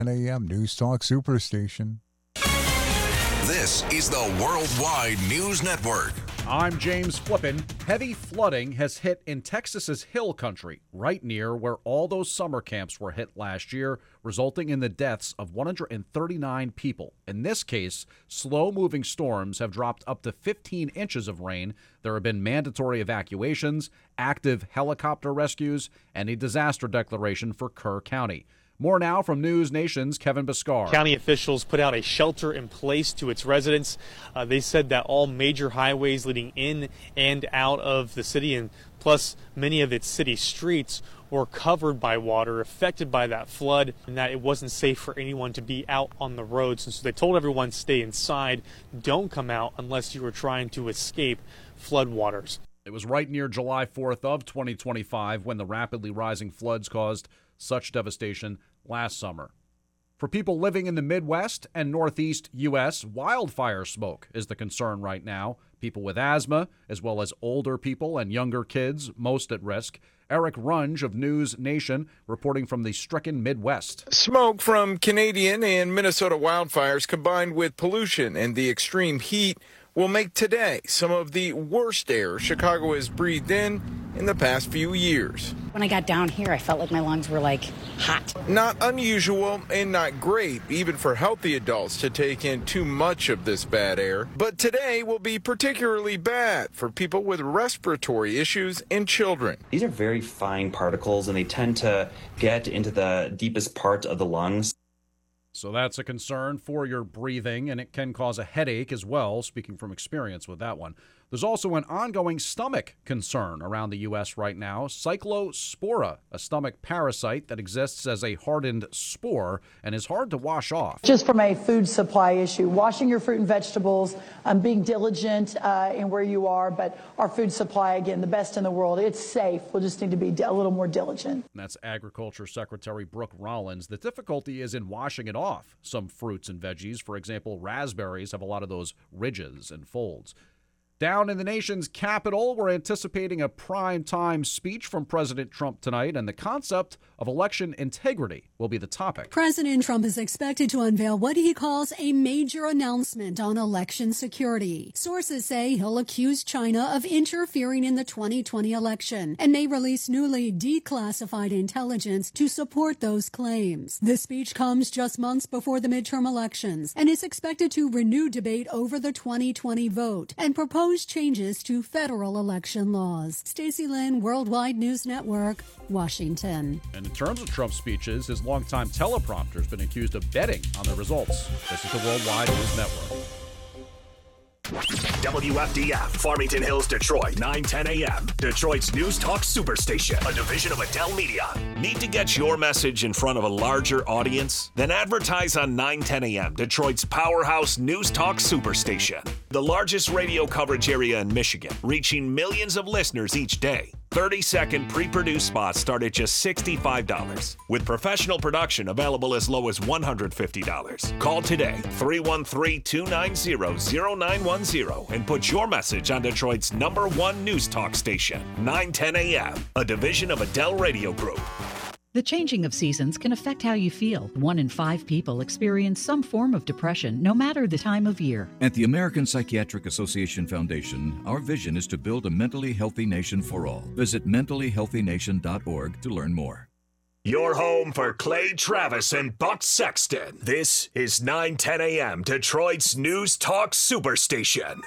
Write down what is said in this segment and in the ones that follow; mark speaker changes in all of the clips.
Speaker 1: 10 a.m. News Talk Superstation.
Speaker 2: This is the Worldwide News Network.
Speaker 3: I'm James Flippin. Heavy flooding has hit in Texas's Hill Country, right near where all those summer camps were hit last year, resulting in the deaths of 139 people. In this case, slow-moving storms have dropped up to 15 inches of rain. There have been mandatory evacuations, active helicopter rescues, and a disaster declaration for Kerr County. More now from News Nation's Kevin Beskar.
Speaker 4: County officials put out a shelter in place to its residents. They said that all major highways leading in and out of the city, and plus many of its city streets, were covered by water, affected by that flood, and that it wasn't safe for anyone to be out on the roads. And so they told everyone, stay inside, don't come out unless you were trying to escape flood waters.
Speaker 3: It was right near July 4th of 2025 when the rapidly rising floods caused such devastation last summer. For people living in the Midwest and Northeast U.S., wildfire smoke is the concern right now. People with asthma, as well as older people and younger kids, most at risk. Eric Runge of News Nation reporting from the stricken Midwest.
Speaker 5: Smoke from Canadian and Minnesota wildfires combined with pollution and the extreme heat will make today some of the worst air Chicago has breathed in the past few years.
Speaker 6: When I got down here, I felt like my lungs were hot.
Speaker 5: Not unusual and not great, even for healthy adults to take in too much of this bad air. But today will be particularly bad for people with respiratory issues and children.
Speaker 7: These are very fine particles and they tend to get into the deepest part of the lungs.
Speaker 3: So that's a concern for your breathing, and it can cause a headache as well, speaking from experience with that one. There's also an ongoing stomach concern around the U.S. right now. Cyclospora, a stomach parasite that exists as a hardened spore and is hard to wash off.
Speaker 8: Just from a food supply issue, washing your fruit and vegetables, being diligent in where you are, but our food supply, again, the best in the world. It's safe. We'll just need to be a little more diligent.
Speaker 3: And that's Agriculture Secretary Brooke Rollins. The difficulty is in washing it off. Some fruits and veggies, for example, raspberries, have a lot of those ridges and folds. Down in the nation's capital, we're anticipating a prime-time speech from President Trump tonight, and the concept of election integrity will be the topic.
Speaker 9: President Trump is expected to unveil what he calls a major announcement on election security. Sources say he'll accuse China of interfering in the 2020 election and may release newly declassified intelligence to support those claims. The speech comes just months before the midterm elections and is expected to renew debate over the 2020 vote and propose changes to federal election laws. Stacey Lynn, Worldwide News Network, Washington.
Speaker 3: And in terms of Trump's speeches, his longtime teleprompter has been accused of betting on the results. This is the Worldwide News Network.
Speaker 10: WFDF, Farmington Hills, Detroit, 9:10 a.m. Detroit's News Talk Superstation, a division of Adele Media. Need to get your message in front of a larger audience? Then advertise on 9:10 a.m. Detroit's powerhouse News Talk Superstation, the largest radio coverage area in Michigan, reaching millions of listeners each day. 30-second pre-produced spots start at just $65, with professional production available as low as $150. Call today, 313-290-0910, and put your message on Detroit's #1 news talk station, 9:10 a.m., a division of Adele Radio Group.
Speaker 11: The changing of seasons can affect how you feel. 1 in 5 people experience some form of depression, no matter the time of year.
Speaker 12: At the American Psychiatric Association Foundation, our vision is to build a mentally healthy nation for all. Visit mentallyhealthynation.org to learn more.
Speaker 10: Your home for Clay Travis and Buck Sexton. This is 9:10 a.m. Detroit's News Talk Superstation.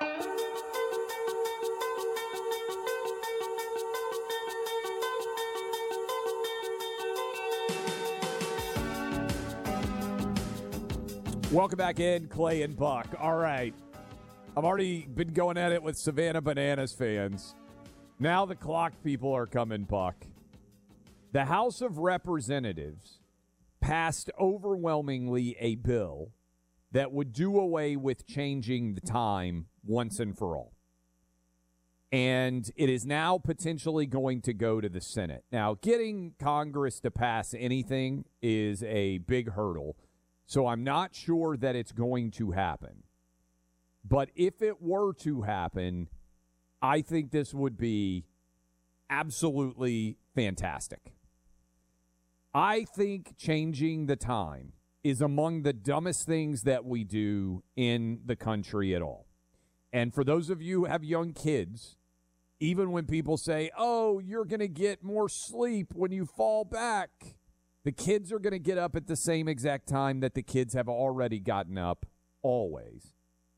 Speaker 13: Welcome back in, Clay and Buck. All right. I've already been going at it with Savannah Bananas fans. Now the clock people are coming, Buck. The House of Representatives passed overwhelmingly a bill that would do away with changing the time once and for all. And it is now potentially going to go to the Senate. Now, getting Congress to pass anything is a big hurdle. So I'm not sure that it's going to happen. But if it were to happen, I think this would be absolutely fantastic. I think changing the time is among the dumbest things that we do in the country at all. And for those of you who have young kids, even when people say, oh, you're going to get more sleep when you fall back, the kids are going to get up at the same exact time that the kids have already gotten up always.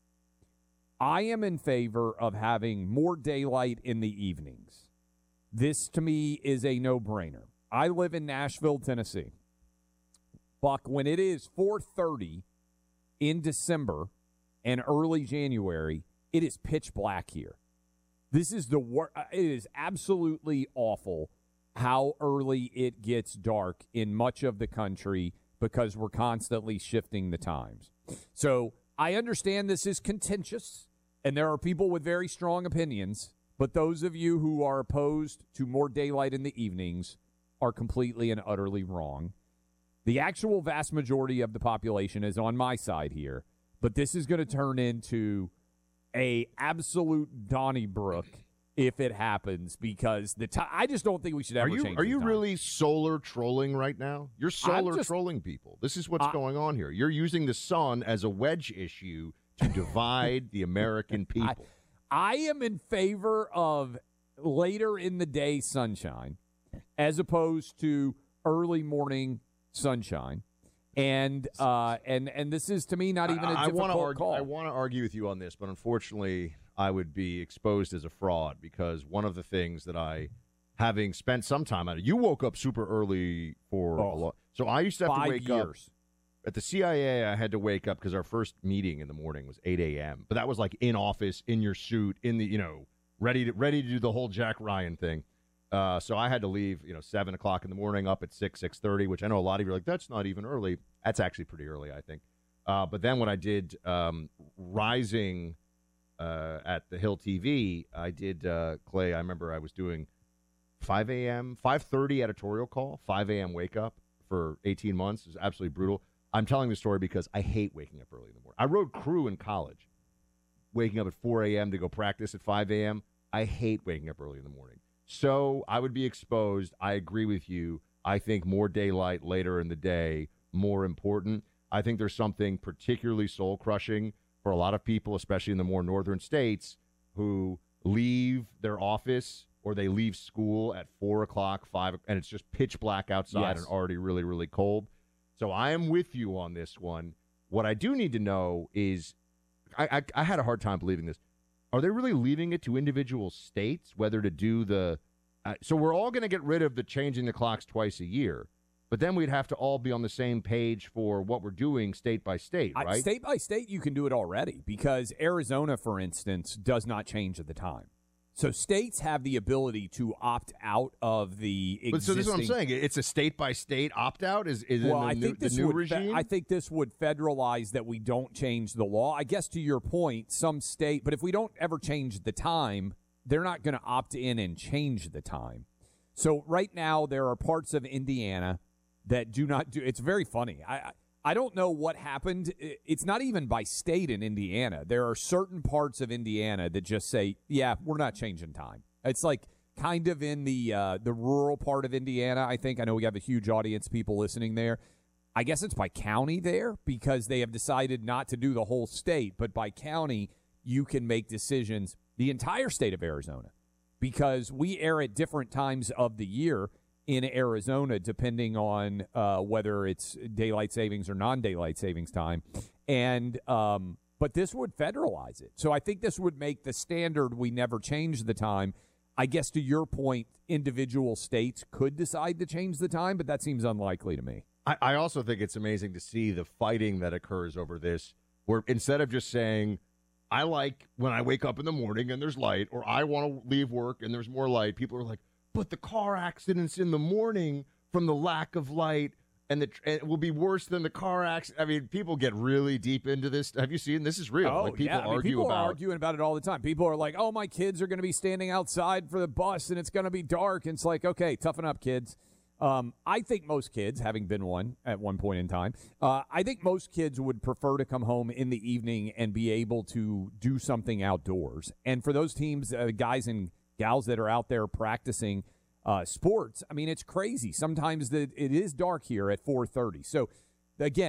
Speaker 13: I am in favor of having more daylight in the evenings. This, to me, is a no-brainer. I live in Nashville, Tennessee. Buck, when it is 4:30 in December and early January, it is pitch black here. This is it is absolutely awful how early it gets dark in much of the country because we're constantly shifting the times. So I understand this is contentious, and there are people with very strong opinions, but those of you who are opposed to more daylight in the evenings are completely and utterly wrong. The actual vast majority of the population is on my side here, but this is going to turn into a absolute Donnybrook if it happens, because I just don't think we should ever change.
Speaker 14: Are you really solar trolling right now? You're solar trolling people. This is what's going on here. You're using the sun as a wedge issue to divide the American people.
Speaker 13: I am in favor of later in the day sunshine as opposed to early morning sunshine. And this is, to me, not even a difficult call.
Speaker 14: I want to argue with you on this, but unfortunately, I would be exposed as a fraud because one of the things that having spent some time at it, you woke up super early for a lot. So I used to have to wake up. At the CIA, I had to wake up because our first meeting in the morning was 8 a.m. But that was like in office, in your suit, in the, ready to do the whole Jack Ryan thing. So I had to leave, 7 o'clock in the morning, up at 6:30, which I know a lot of you are like, that's not even early. That's actually pretty early, I think. But then when I did Rising at the Hill TV, I did, Clay, I remember I was doing 5 a.m., 5:30 editorial call, 5 a.m. wake up for 18 months. It was absolutely brutal. I'm telling the story because I hate waking up early in the morning. I rode crew in college, waking up at 4 a.m. to go practice at 5 a.m. I hate waking up early in the morning. So I would be exposed. I agree with you. I think more daylight later in the day, more important. I think there's something particularly soul-crushing for a lot of people, especially in the more northern states, who leave their office or they leave school at 4 o'clock, 5, and it's just pitch black outside and already really, really cold. So I am with you on this one. What I do need to know is, I had a hard time believing this. Are they really leaving it to individual states whether to do the so we're all going to get rid of the changing the clocks twice a year, but then we'd have to all be on the same page for what we're doing state by state, right?
Speaker 13: State by state, you can do it already because Arizona, for instance, does not change at the time. So states have the ability to opt out of the existing.
Speaker 14: But so this is what I'm saying. It's a state-by-state opt-out? Is well, I think the new regime?
Speaker 13: I think this would federalize that we don't change the law. I guess to your point, some state, but if we don't ever change the time, they're not going to opt in and change the time. So right now there are parts of Indiana that do not do. It's very funny. I don't know what happened. It's not even by state in Indiana. There are certain parts of Indiana that just say, yeah, we're not changing time. It's like kind of in the rural part of Indiana, I think. I know we have a huge audience, people listening there. I guess it's by county there because they have decided not to do the whole state. But by county, you can make decisions, the entire state of Arizona, because we air at different times of the year in Arizona, depending on whether it's daylight savings or non-daylight savings time. And but this would federalize it. So I think this would make the standard we never change the time. I guess to your point, individual states could decide to change the time, but that seems unlikely to me.
Speaker 14: I also think it's amazing to see the fighting that occurs over this, where instead of just saying, I like when I wake up in the morning and there's light, or I want to leave work and there's more light, people are like, but the car accidents in the morning from the lack of light, and it will be worse than the car accident. I mean, people get really deep into this. Have you seen? This is real.
Speaker 13: Oh,
Speaker 14: like people
Speaker 13: yeah. People are arguing about it all the time. People are like, oh, my kids are going to be standing outside for the bus, and it's going to be dark. And it's like, okay, toughen up, kids. I think most kids, having been one at one point in time, I think most kids would prefer to come home in the evening and be able to do something outdoors. And for those teams, guys and gals that are out there practicing, sports. I mean, it's crazy. Sometimes it is dark here at 4:30. So, again,